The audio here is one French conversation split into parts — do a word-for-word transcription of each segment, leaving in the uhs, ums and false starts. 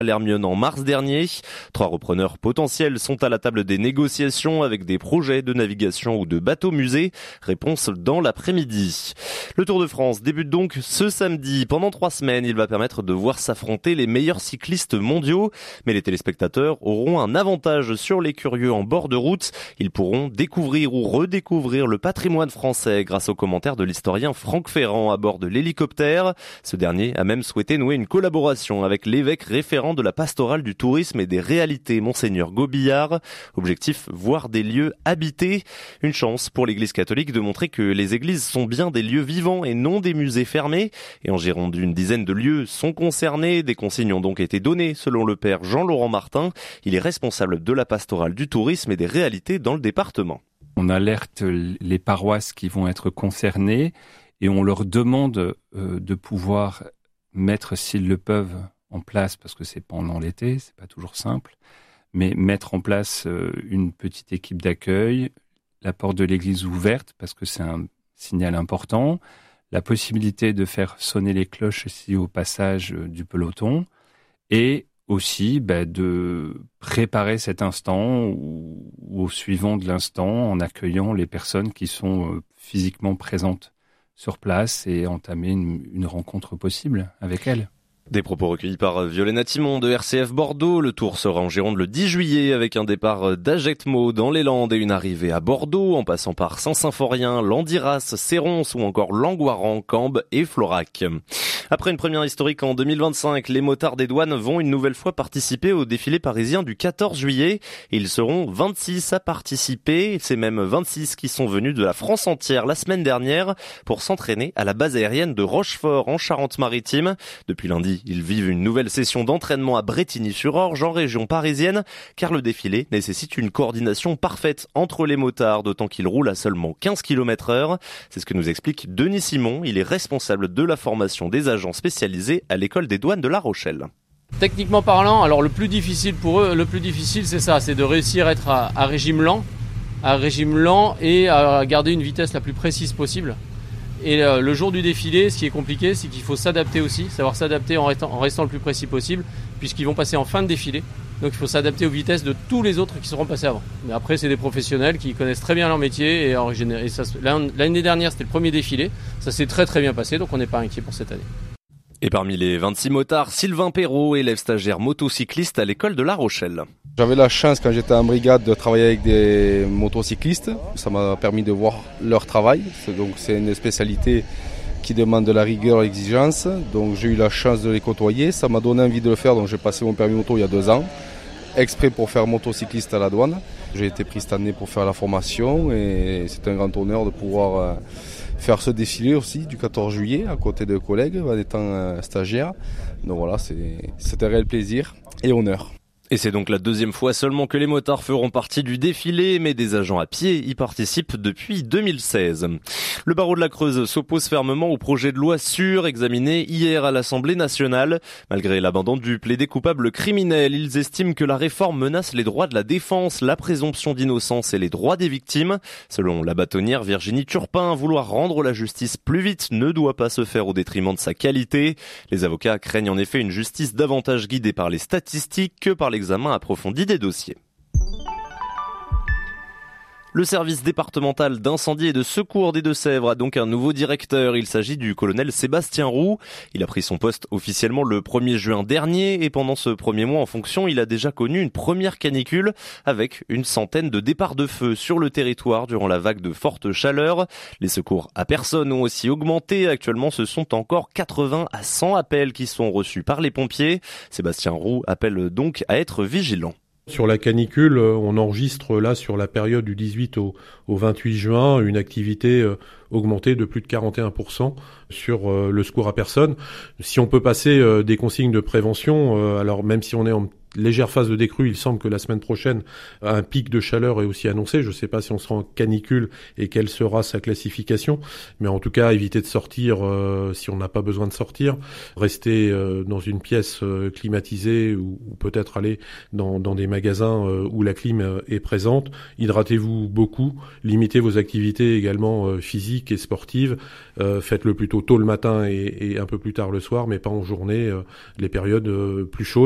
l'Hermione en mars dernier. Trois repreneurs potentiels sont à la table des négociations avec des projets de navigation ou de bateaux-musées. Réponse dans l'après-midi. Le Tour de France débute donc ce samedi. Pendant trois semaines, il va permettre de voir s'affronter les meilleurs cyclistes mondiaux. Mais les téléspectateurs auront un avantage sur les curieux en bord de route. Ils pourront découvrir ou redécouvrir le patrimoine français grâce aux commentaires de l'historien Franck Ferrand à bord de l'hélicoptère. Ce dernier a même souhaité nouer une collaboration avec l'évêque référent de la pastorale du tourisme et des réalités, Monseigneur Gobillard. Objectif, voir des lieux habités. Une chance pour l'Église catholique de montrer que les églises sont bien des lieux vivants et non des musées fermés. Et en Gironde, une dizaine de lieux sont concernés. Des consignes ont donc été données selon le père Jean-Laurent Martin. Il est responsable de la pastorale du tourisme et des réalités dans le département. On alerte les paroisses qui vont être concernées et on leur demande euh, de pouvoir mettre, s'ils le peuvent, en place, parce que c'est pendant l'été, c'est pas toujours simple, mais mettre en place euh, une petite équipe d'accueil, la porte de l'église ouverte, parce que c'est un signal important, la possibilité de faire sonner les cloches aussi au passage euh, du peloton, et aussi bah, de préparer cet instant ou, ou au suivant de l'instant en accueillant les personnes qui sont euh, physiquement présentes sur place et entamer une, une rencontre possible avec elles. Des propos recueillis par Violaine Timon de R C F Bordeaux. Le tour sera en Gironde le dix juillet avec un départ d'Agetmo dans les Landes et une arrivée à Bordeaux en passant par Saint-Symphorien, Landiras, Cérons ou encore Langoiran, Cambes et Florac. Après une première historique en deux mille vingt-cinq, les motards des douanes vont une nouvelle fois participer au défilé parisien du quatorze juillet. Ils seront vingt-six à participer. C'est même vingt-six qui sont venus de la France entière la semaine dernière pour s'entraîner à la base aérienne de Rochefort en Charente-Maritime. Depuis lundi, ils vivent une nouvelle session d'entraînement à Brétigny-sur-Orge en région parisienne, car le défilé nécessite une coordination parfaite entre les motards, d'autant qu'ils roulent à seulement quinze kilomètres heure. C'est ce que nous explique Denis Simon. Il est responsable de la formation des agents spécialisés à l'école des douanes de La Rochelle. Techniquement parlant, alors le plus difficile pour eux, le plus difficile c'est ça, c'est de réussir à être à, à régime lent, à régime lent et à garder une vitesse la plus précise possible. Et le jour du défilé, ce qui est compliqué, c'est qu'il faut s'adapter aussi, savoir s'adapter en restant, en restant le plus précis possible, puisqu'ils vont passer en fin de défilé. Donc il faut s'adapter aux vitesses de tous les autres qui seront passés avant. Mais après, c'est des professionnels qui connaissent très bien leur métier. Et, en, et ça, l'année dernière, c'était le premier défilé. Ça s'est très très bien passé, donc on n'est pas inquiet pour cette année. Et parmi les vingt-six motards, Sylvain Perrault, élève stagiaire motocycliste à l'école de La Rochelle. J'avais la chance quand j'étais en brigade de travailler avec des motocyclistes. Ça m'a permis de voir leur travail. C'est donc c'est une spécialité qui demande de la rigueur et l'exigence. Donc j'ai eu la chance de les côtoyer. Ça m'a donné envie de le faire. Donc j'ai passé mon permis moto il y a deux ans, exprès pour faire motocycliste à la douane. J'ai été pris cette année pour faire la formation et c'est un grand honneur de pouvoir faire ce défilé aussi du quatorze juillet à côté de collègues en étant stagiaire. Donc voilà, c'est, c'est un réel plaisir et honneur. Et c'est donc la deuxième fois seulement que les motards feront partie du défilé, mais des agents à pied y participent depuis deux mille seize. Le barreau de la Creuse s'oppose fermement au projet de loi SUR examiné hier à l'Assemblée nationale. Malgré l'abandon du plaidé coupable criminel, ils estiment que la réforme menace les droits de la défense, la présomption d'innocence et les droits des victimes. Selon la bâtonnière Virginie Turpin, vouloir rendre la justice plus vite ne doit pas se faire au détriment de sa qualité. Les avocats craignent en effet une justice davantage guidée par les statistiques que par les examen approfondi des dossiers. Le service départemental d'incendie et de secours des Deux-Sèvres a donc un nouveau directeur. Il s'agit du colonel Sébastien Roux. Il a pris son poste officiellement le premier juin dernier et pendant ce premier mois en fonction, il a déjà connu une première canicule avec une centaine de départs de feu sur le territoire durant la vague de forte chaleur. Les secours à personne ont aussi augmenté. Actuellement, ce sont encore quatre-vingts à cent appels qui sont reçus par les pompiers. Sébastien Roux appelle donc à être vigilant. Sur la canicule, on enregistre là sur la période du dix-huit au, au vingt-huit juin une activité euh, augmentée de plus de quarante et un pour cent sur euh, le secours à personne. Si on peut passer euh, des consignes de prévention, euh, alors même si on est en légère phase de décrue, il semble que la semaine prochaine, un pic de chaleur est aussi annoncé. Je ne sais pas si on sera en canicule et quelle sera sa classification. Mais en tout cas, éviter de sortir euh, si on n'a pas besoin de sortir. Rester euh, dans une pièce euh, climatisée ou, ou peut-être aller dans, dans des magasins euh, où la clim euh, est présente. Hydratez-vous beaucoup. Limitez vos activités également euh, physiques et sportives. Euh, faites-le plutôt tôt le matin et, et un peu plus tard le soir, mais pas en journée, euh, les périodes euh, plus chaudes.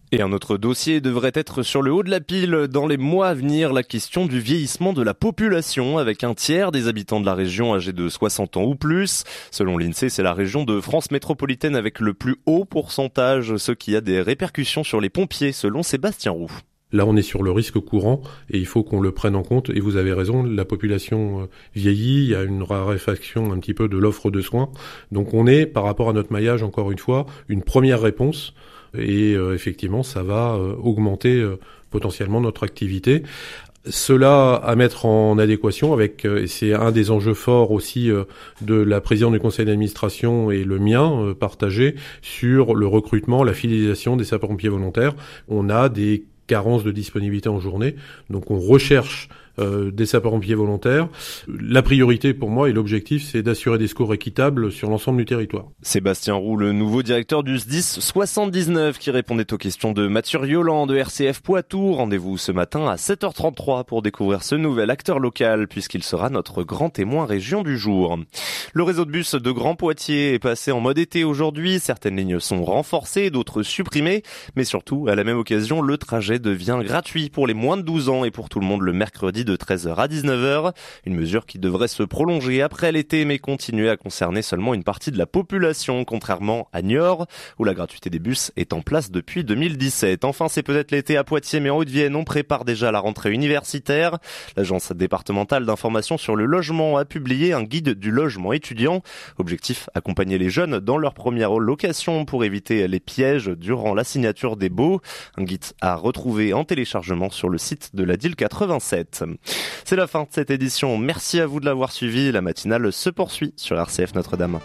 Et un autre dossier devrait être sur le haut de la pile dans les mois à venir, la question du vieillissement de la population, avec un tiers des habitants de la région âgés de soixante ans ou plus. Selon l'INSEE, c'est la région de France métropolitaine avec le plus haut pourcentage, ce qui a des répercussions sur les pompiers, selon Sébastien Roux. Là, on est sur le risque courant et il faut qu'on le prenne en compte. Et vous avez raison, la population vieillit, il y a une raréfaction un petit peu de l'offre de soins. Donc on est, par rapport à notre maillage, encore une fois, une première réponse. Et euh, effectivement, ça va euh, augmenter euh, potentiellement notre activité. Cela à mettre en adéquation avec, euh, et c'est un des enjeux forts aussi euh, de la présidente du conseil d'administration et le mien euh, partagé sur le recrutement, la fidélisation des sapeurs-pompiers volontaires. On a des carences de disponibilité en journée, donc on recherche Euh, des sapeurs-pompiers volontaires. La priorité pour moi et l'objectif, c'est d'assurer des secours équitables sur l'ensemble du territoire. Sébastien Roux, le nouveau directeur du S D I S soixante-dix-neuf, qui répondait aux questions de Mathieu Rioland de R C F Poitou. Rendez-vous ce matin à sept heures trente-trois pour découvrir ce nouvel acteur local, puisqu'il sera notre grand témoin région du jour. Le réseau de bus de Grand Poitiers est passé en mode été aujourd'hui. Certaines lignes sont renforcées, d'autres supprimées. Mais surtout, à la même occasion, le trajet devient gratuit pour les moins de douze ans et pour tout le monde le mercredi de treize heures à dix-neuf heures. Une mesure qui devrait se prolonger après l'été, mais continuer à concerner seulement une partie de la population, contrairement à Niort, où la gratuité des bus est en place depuis deux mille dix-sept. Enfin, c'est peut-être l'été à Poitiers, mais en Haute-Vienne, on prépare déjà la rentrée universitaire. L'agence départementale d'information sur le logement a publié un guide du logement étudiant. Objectif, accompagner les jeunes dans leur première location pour éviter les pièges durant la signature des baux. Un guide à retrouver en téléchargement sur le site de la D I L quatre-vingt-sept. C'est la fin de cette édition. Merci à vous de l'avoir suivi. La matinale se poursuit sur R C F Notre-Dame.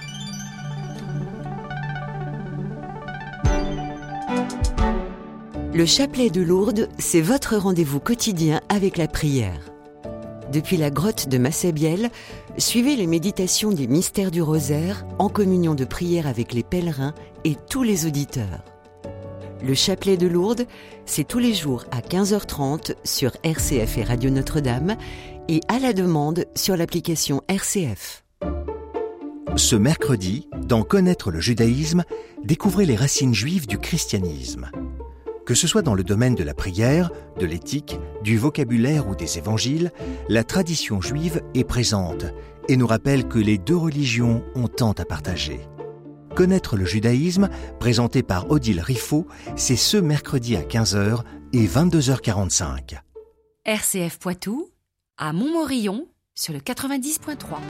Le chapelet de Lourdes, c'est votre rendez-vous quotidien avec la prière. Depuis la grotte de Massabielle, suivez les méditations des mystères du rosaire en communion de prière avec les pèlerins et tous les auditeurs. Le chapelet de Lourdes, c'est tous les jours à quinze heures trente sur R C F et Radio Notre-Dame et à la demande sur l'application R C F. Ce mercredi, dans Connaître le judaïsme, découvrez les racines juives du christianisme. Que ce soit dans le domaine de la prière, de l'éthique, du vocabulaire ou des évangiles, la tradition juive est présente et nous rappelle que les deux religions ont tant à partager. Connaître le judaïsme, présenté par Odile Riffaut, c'est ce mercredi à quinze heures et vingt-deux heures quarante-cinq. R C F Poitou, à Montmorillon, sur le quatre-vingt-dix point trois.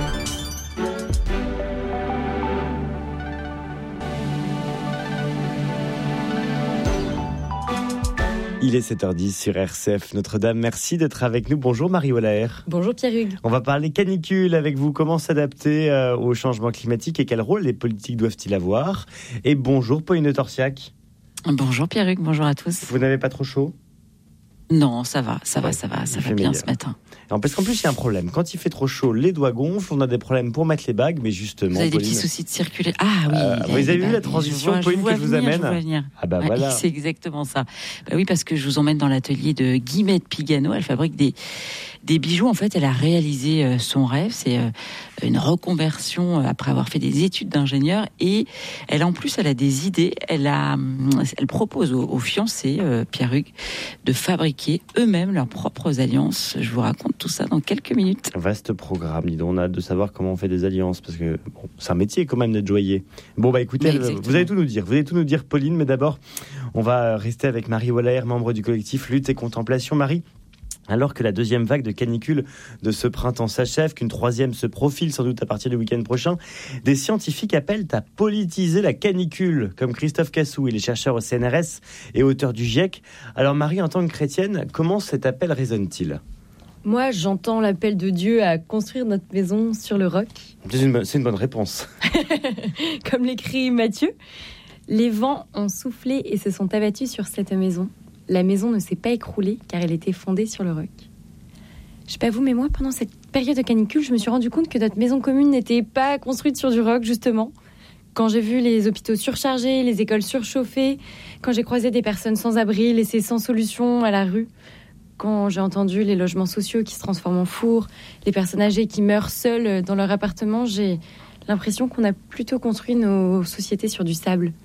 Il est sept heures dix sur R C F Notre-Dame. Merci d'être avec nous. Bonjour Marie Wallaert. Bonjour Pierre-Hugues. On va parler canicule avec vous. Comment s'adapter euh, au changement climatique et quel rôle les politiques doivent-ils avoir? Et bonjour Pauline Torsiac. Bonjour Pierre-Hugues, bonjour à tous. Vous n'avez pas trop chaud? Non, ça va, ça ouais, va, ça va, ça va bien meilleur. Ce matin. Alors, parce qu'en plus, il y a un problème. Quand il fait trop chaud, les doigts gonflent, on a des problèmes pour mettre les bagues, mais justement... Vous avez Pauline... des petits soucis de circuler. Ah oui. Euh, vous avez vu la transition, vois, Pauline, je que je vous venir, amène je vois venir. Ah bah ouais, voilà. C'est exactement ça. Bah oui, parce que je vous emmène dans l'atelier de Guillemette Pigano. Elle fabrique des, des bijoux. En fait, elle a réalisé euh, son rêve. C'est euh, une reconversion euh, après avoir fait des études d'ingénieur. Et elle, en plus, elle a des idées. Elle, a, elle propose aux, aux fiancés, euh, Pierre-Hugues, de fabriquer eux-mêmes leurs propres alliances. Je vous raconte tout ça dans quelques minutes. Vaste programme, dis donc. On a hâte de savoir comment on fait des alliances, parce que bon, c'est un métier quand même d'être joaillier. Bon bah écoutez, oui, vous allez tout nous dire. Vous allez tout nous dire, Pauline, mais d'abord, on va rester avec Marie Wallaert, membre du collectif Lutte et Contemplation. Marie, alors que la deuxième vague de canicule de ce printemps s'achève, qu'une troisième se profile sans doute à partir du week-end prochain, des scientifiques appellent à politiser la canicule, comme Christophe Cassou, il est chercheur au C N R S et auteur du GIEC. Alors Marie, en tant que chrétienne, comment cet appel résonne-t-il ? Moi, j'entends l'appel de Dieu à construire notre maison sur le roc. C'est une, c'est une bonne réponse. Comme l'écrit Matthieu, les vents ont soufflé et se sont abattus sur cette maison. La maison ne s'est pas écroulée car elle était fondée sur le roc. Je sais pas vous, mais moi, pendant cette période de canicule, je me suis rendu compte que notre maison commune n'était pas construite sur du roc, justement. Quand j'ai vu les hôpitaux surchargés, les écoles surchauffées, quand j'ai croisé des personnes sans abri, laissées sans solution à la rue, quand j'ai entendu les logements sociaux qui se transforment en fours, les personnes âgées qui meurent seules dans leur appartement, j'ai l'impression qu'on a plutôt construit nos sociétés sur du sable.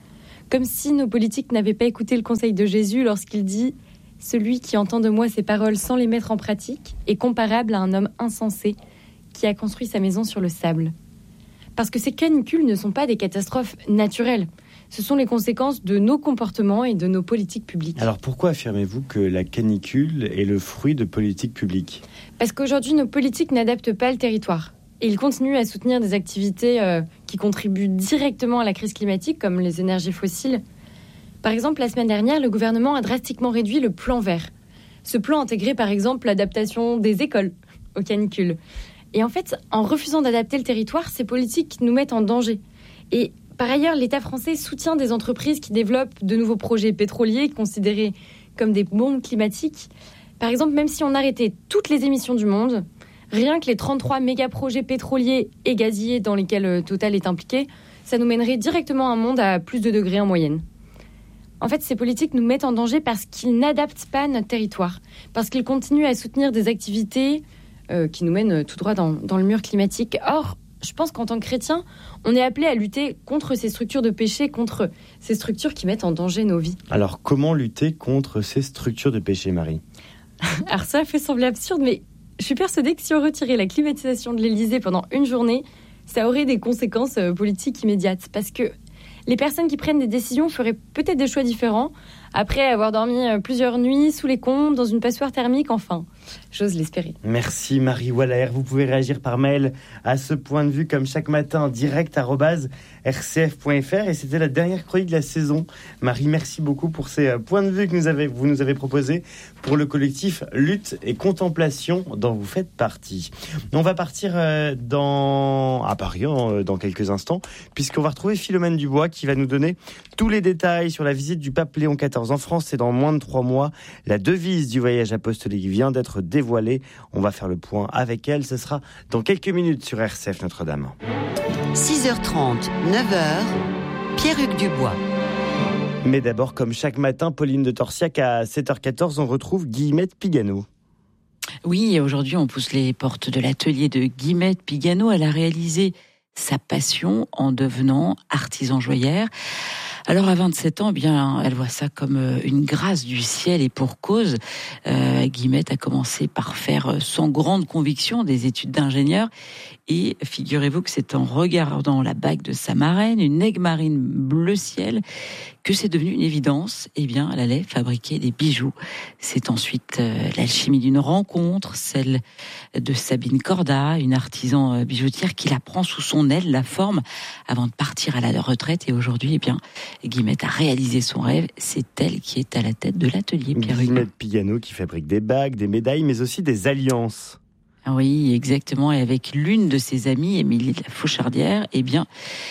Comme si nos politiques n'avaient pas écouté le conseil de Jésus lorsqu'il dit « Celui qui entend de moi ces paroles sans les mettre en pratique est comparable à un homme insensé qui a construit sa maison sur le sable. » Parce que ces canicules ne sont pas des catastrophes naturelles. Ce sont les conséquences de nos comportements et de nos politiques publiques. Alors pourquoi affirmez-vous que la canicule est le fruit de politiques publiques ? Parce qu'aujourd'hui, nos politiques n'adaptent pas le territoire. Et ils continuent à soutenir des activités euh, qui contribuent directement à la crise climatique, comme les énergies fossiles. Par exemple, la semaine dernière, le gouvernement a drastiquement réduit le plan vert. Ce plan intégrait par exemple l'adaptation des écoles aux canicules. Et en fait, en refusant d'adapter le territoire, ces politiques nous mettent en danger. Et par ailleurs, l'État français soutient des entreprises qui développent de nouveaux projets pétroliers considérés comme des bombes climatiques. Par exemple, même si on arrêtait toutes les émissions du monde, rien que les trente-trois méga-projets pétroliers et gaziers dans lesquels Total est impliqué, ça nous mènerait directement un monde à plus de degrés en moyenne. En fait, ces politiques nous mettent en danger parce qu'ils n'adaptent pas notre territoire, parce qu'ils continuent à soutenir des activités euh, qui nous mènent tout droit dans, dans le mur climatique. Or, je pense qu'en tant que chrétien, on est appelé à lutter contre ces structures de péché, contre ces structures qui mettent en danger nos vies. Alors, comment lutter contre ces structures de péché, Marie ? Alors ça fait sembler absurde, mais je suis persuadée que si on retirait la climatisation de l'Élysée pendant une journée, ça aurait des conséquences euh, politiques immédiates. Parce que les personnes qui prennent des décisions feraient peut-être des choix différents après avoir dormi plusieurs nuits sous les combles, dans une passoire thermique, enfin, j'ose l'espérer. Merci Marie Waller. Vous pouvez réagir par mail à ce point de vue comme chaque matin, direct arobase r c f point f r. Et c'était la dernière chronique de la saison. Marie, merci beaucoup pour ces points de vue que nous avez, vous nous avez proposés pour le collectif Lutte et Contemplation dont vous faites partie. On va partir dans, à Paris dans quelques instants, puisqu'on va retrouver Philomène Dubois qui va nous donner tous les détails sur la visite du pape Léon quatorze en France. C'est dans moins de trois mois. La devise du voyage apostolique vient d'être dévoilée. On va faire le point avec elle. Ce sera dans quelques minutes sur R C F Notre-Dame. six heures trente, neuf heures, Pierre-Hugues Dubois. Mais d'abord, comme chaque matin, Pauline de Torsiac à sept heures quatorze, on retrouve Guillemette Pigano. Oui, aujourd'hui, on pousse les portes de l'atelier de Guillemette Pigano. Elle a réalisé sa passion en devenant artisan joaillère. Alors à vingt-sept ans, eh bien, elle voit ça comme une grâce du ciel et pour cause. Euh, Guillemette a commencé par faire sans grande conviction des études d'ingénieur. Et figurez-vous que c'est en regardant la bague de sa marraine, une aigue marine bleu ciel, que c'est devenu une évidence. Eh bien, elle allait fabriquer des bijoux. C'est ensuite euh, l'alchimie d'une rencontre, celle de Sabine Corda, une artisan bijoutière qui la prend sous son aile, la forme, avant de partir à la retraite. Et aujourd'hui, eh bien, Guillemette a réalisé son rêve. C'est elle qui est à la tête de l'atelier Pierre-Hugues. Guillemette Pigano qui fabrique des bagues, des médailles, mais aussi des alliances. Oui, exactement. Et avec l'une de ses amies, Émilie de la Fauchardière, eh bien,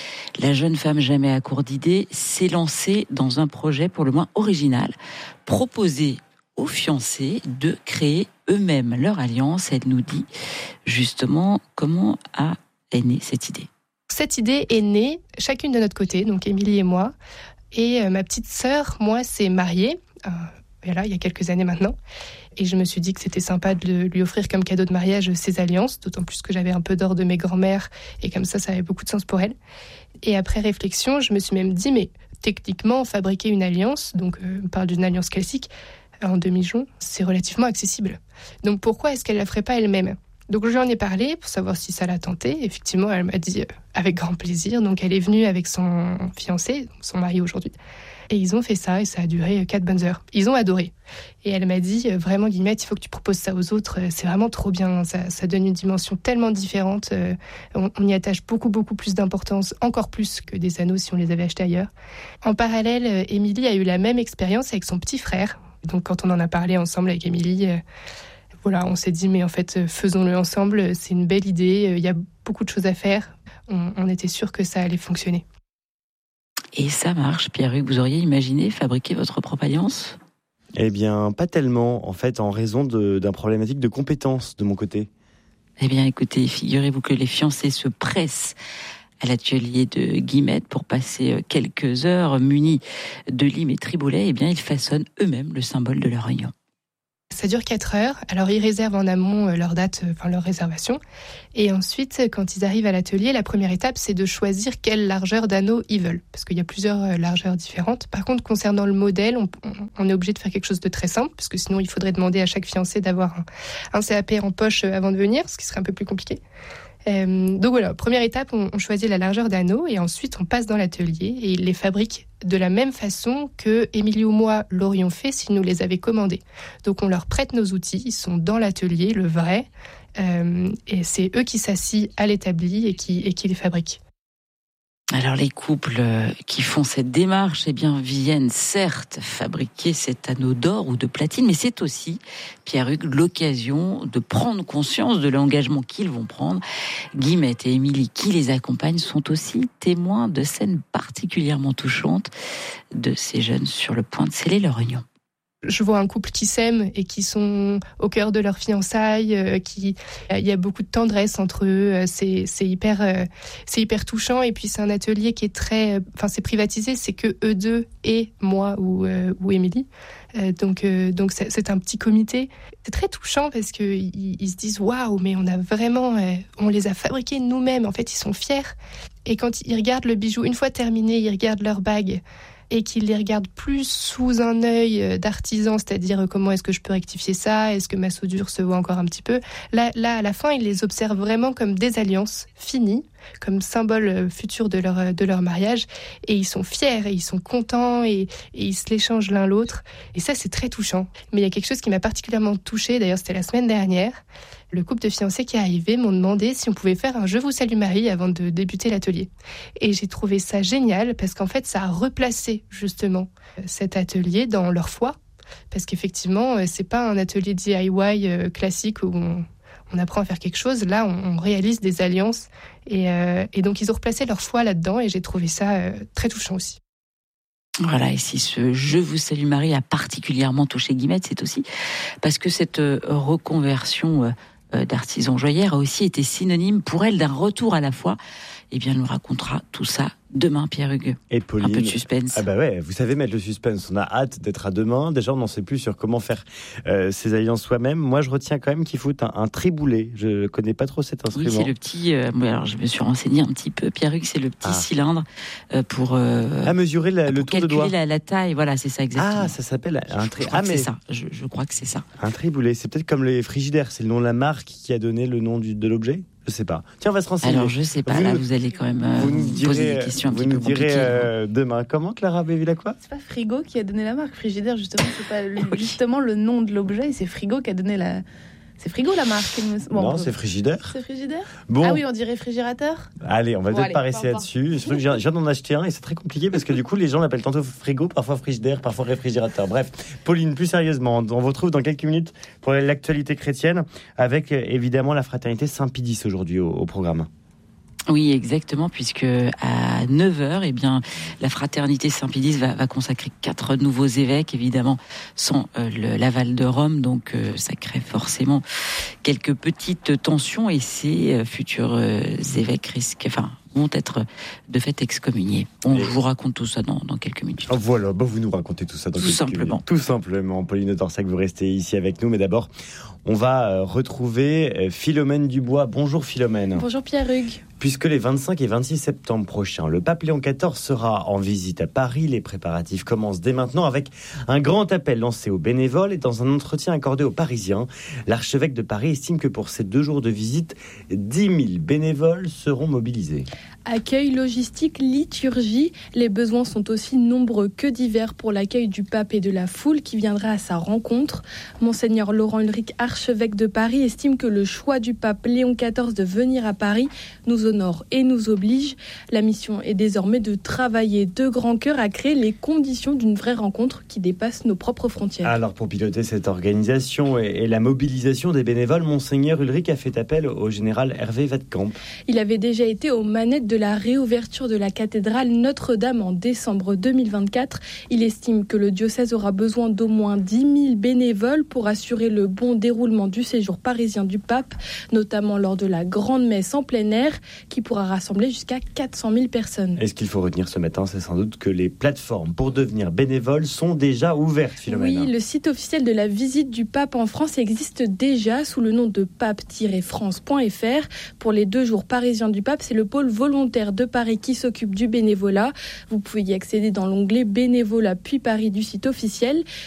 la jeune femme jamais à court d'idées s'est lancée dans un projet pour le moins original, proposer aux fiancés de créer eux-mêmes leur alliance. Elle nous dit justement comment a est née cette idée. Cette idée est née chacune de notre côté, donc Émilie et moi. Et euh, ma petite sœur, moi, s'est mariée, euh, voilà, il y a quelques années maintenant. Et je me suis dit que c'était sympa de lui offrir comme cadeau de mariage ses alliances, d'autant plus que j'avais un peu d'or de mes grands-mères, et comme ça, ça avait beaucoup de sens pour elle. Et après réflexion, je me suis même dit, mais techniquement, fabriquer une alliance, donc euh, on parle d'une alliance classique, en demi-jonc, c'est relativement accessible. Donc pourquoi est-ce qu'elle ne la ferait pas elle-même ? Donc je lui en ai parlé pour savoir si ça l'a tenté. Effectivement, elle m'a dit euh, avec grand plaisir. Donc elle est venue avec son fiancé, son mari aujourd'hui. Et ils ont fait ça et ça a duré quatre bonnes heures. Ils ont adoré. Et elle m'a dit, euh, vraiment Guillemette, il faut que tu proposes ça aux autres. C'est vraiment trop bien. Ça, ça donne une dimension tellement différente. Euh, on, on y attache beaucoup, beaucoup plus d'importance, encore plus que des anneaux si on les avait achetés ailleurs. En parallèle, euh, Émilie a eu la même expérience avec son petit frère. Donc quand on en a parlé ensemble avec Émilie... Euh, Voilà, on s'est dit, mais en fait, faisons-le ensemble, c'est une belle idée, il y a beaucoup de choses à faire. On, on était sûr que ça allait fonctionner. Et ça marche, Pierre-Hugues, vous auriez imaginé fabriquer votre propre alliance ? Eh bien, pas tellement, en fait, en raison de, d'un problématique de compétences de mon côté. Eh bien, écoutez, figurez-vous que les fiancés se pressent à l'atelier de Guillemette pour passer quelques heures munis de limes et tribolets. Eh bien, ils façonnent eux-mêmes le symbole de leur union. Ça dure quatre heures. Alors, ils réservent en amont leur date, enfin leur réservation. Et ensuite, quand ils arrivent à l'atelier, la première étape, c'est de choisir quelle largeur d'anneau ils veulent. Parce qu'il y a plusieurs largeurs différentes. Par contre, concernant le modèle, on, on est obligé de faire quelque chose de très simple, parce que sinon, il faudrait demander à chaque fiancé d'avoir un, un C A P en poche avant de venir, ce qui serait un peu plus compliqué. Euh, donc voilà, première étape, on, on choisit la largeur d'anneau et ensuite on passe dans l'atelier et ils les fabriquent de la même façon que Émilie ou moi l'aurions fait s'ils nous les avaient commandés. Donc on leur prête nos outils, ils sont dans l'atelier, le vrai, euh, et c'est eux qui s'assient à l'établi et qui, et qui les fabriquent. Alors les couples qui font cette démarche, eh bien viennent certes fabriquer cet anneau d'or ou de platine, mais c'est aussi, Pierre-Hugues, l'occasion de prendre conscience de l'engagement qu'ils vont prendre. Guillemette et Émilie, qui les accompagnent, sont aussi témoins de scènes particulièrement touchantes de ces jeunes sur le point de sceller leur union. Je vois un couple qui s'aime et qui sont au cœur de leur fiançailles, euh, qui, il y a beaucoup de tendresse entre eux, c'est, c'est hyper, euh, c'est hyper touchant. Et puis c'est un atelier qui est très, enfin c'est privatisé, c'est que eux deux et moi ou euh, ou Émilie. Euh, donc euh, donc c'est, c'est un petit comité. C'est très touchant parce que ils, ils se disent waouh, mais on a vraiment, euh, on les a fabriqués nous-mêmes. En fait, ils sont fiers. Et quand ils regardent le bijou, une fois terminé, ils regardent leur bague. Et qu'ils les regardent plus sous un œil d'artisan, c'est-à-dire comment est-ce que je peux rectifier ça, est-ce que ma soudure se voit encore un petit peu. Là, là à la fin, ils les observent vraiment comme des alliances finies, comme symbole futur de leur, de leur mariage. Et ils sont fiers, et ils sont contents, et, et ils se l'échangent l'un l'autre. Et ça, c'est très touchant. Mais il y a quelque chose qui m'a particulièrement touchée, d'ailleurs c'était la semaine dernière. Le couple de fiancés qui est arrivé m'ont demandé si on pouvait faire un « Je vous salue Marie » avant de débuter l'atelier. Et j'ai trouvé ça génial parce qu'en fait, ça a replacé justement cet atelier dans leur foi. Parce qu'effectivement, c'est pas un atelier D I Y classique où on, on apprend à faire quelque chose. Là, on, on réalise des alliances. Et, euh, et donc, ils ont replacé leur foi là-dedans et j'ai trouvé ça euh, très touchant aussi. Voilà, et si ce « Je vous salue Marie » a particulièrement touché Guillemette, c'est aussi parce que cette reconversion d'artisan joaillère a aussi été synonyme pour elle d'un retour à la foi. Eh bien, elle nous racontera tout ça demain, Pierre-Hugues. Et Pauline, un peu de suspense. Ah bah ouais, vous savez mettre le suspense. On a hâte d'être à demain. Déjà, on n'en sait plus sur comment faire euh, ces alliances soi-même. Moi, je retiens quand même qu'il faut un, un triboulet. Je connais pas trop cet instrument. Oui, c'est le petit. Euh, alors, je me suis renseigné un petit peu, Pierre-Hugues. C'est le petit ah. cylindre euh, pour. Euh, à mesurer la, le tour de doigt. Calculer la, la taille. Voilà, c'est ça exactement. Ah, ça s'appelle un triboulet. Ah, mais c'est ça. Je, je crois que c'est ça. Un triboulet. C'est peut-être comme les frigidaires. C'est le nom de la marque qui a donné le nom du, de l'objet. Je sais pas. Tiens, on va se renseigner. Alors, je sais pas. Vous, là, vous allez quand même euh, vous nous direz, poser des questions un vous petit nous peu compliquées. Direz euh, demain. Comment, Clara Bévilacqua ? C'est pas Frigo qui a donné la marque. Frigidaire, justement, c'est pas le, justement le nom de l'objet. C'est Frigo qui a donné la. C'est Frigo la marque. Bon, non, peut... c'est Frigidaire. C'est Frigidaire. Bon. Ah oui, on dit réfrigérateur. Allez, on va bon, peut-être pas rester là-dessus. Je viens, je viens d'en acheter un et c'est très compliqué parce que du coup, les gens l'appellent tantôt frigo, parfois frigidaire, parfois réfrigérateur. Bref, Pauline, plus sérieusement, on vous retrouve dans quelques minutes pour l'actualité chrétienne avec évidemment la fraternité Saint-Pédis aujourd'hui au, au programme. Oui, exactement, puisque à neuf heures, eh bien, la fraternité Saint-Pédis va, va consacrer quatre nouveaux évêques, évidemment, sans euh, le, l'aval de Rome, donc euh, ça crée forcément quelques petites tensions et ces euh, futurs euh, évêques risquent, enfin, vont être de fait excommuniés. On, je vous raconte tout ça dans, dans quelques minutes. Oh, voilà, bah vous nous racontez tout ça dans tout quelques simplement. minutes. Tout simplement. Pauline Dorsac, vous restez ici avec nous, mais d'abord, on va retrouver Philomène Dubois. Bonjour Philomène. Bonjour Pierre-Hugues. Puisque les vingt-cinq et vingt-six septembre prochains, le pape Léon quatorze sera en visite à Paris. Les préparatifs commencent dès maintenant avec un grand appel lancé aux bénévoles et dans un entretien accordé aux Parisiens. L'archevêque de Paris estime que pour ces deux jours de visite, dix mille bénévoles seront mobilisés. Accueil, logistique, liturgie, les besoins sont aussi nombreux que divers pour l'accueil du pape et de la foule qui viendra à sa rencontre. Monseigneur Laurent Ulrich, archevêque de Paris, estime que le choix du pape Léon quatorze de venir à Paris nous honore et nous oblige. La mission est désormais de travailler de grand cœur à créer les conditions d'une vraie rencontre qui dépasse nos propres frontières. Alors pour piloter cette organisation et, et la mobilisation des bénévoles, Monseigneur Ulrich a fait appel au général Hervé Vadecamp. Il avait déjà été aux manettes de la réouverture de la cathédrale Notre-Dame en décembre deux mille vingt-quatre. Il estime que le diocèse aura besoin d'au moins dix mille bénévoles pour assurer le bon déroulement déroulement du séjour parisien du pape, notamment lors de la grande messe en plein air qui pourra rassembler jusqu'à quatre cent mille personnes. Et ce qu'il faut retenir ce matin, c'est sans doute que les plateformes pour devenir bénévole sont déjà ouvertes, Philomène. Oui, le site officiel de la visite du pape en France existe déjà sous le nom de pape tiret france point f r. Pour les deux jours parisiens du pape, c'est le pôle volontaire de Paris qui s'occupe du bénévolat. Vous pouvez y accéder dans l'onglet bénévolat puis Paris du site officiel.